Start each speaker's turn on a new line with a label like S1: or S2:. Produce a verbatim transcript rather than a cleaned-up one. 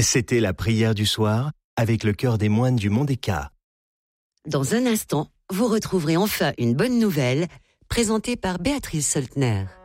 S1: C'était la prière du soir avec le chœur des moines du Mont des Cats.
S2: Dans un instant, vous retrouverez enfin une bonne nouvelle présentée par Béatrice Soltner.